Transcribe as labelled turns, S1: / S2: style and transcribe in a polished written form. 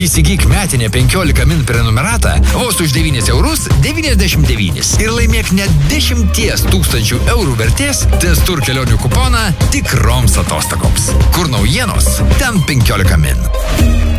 S1: Įsigyk metinę 15 min prenumeratą vos už 9,99 € ir laimėk net 10 000 eurų vertės Testur kelionių kuponą tikroms atostogoms. Kur naujienos, ten 15 min.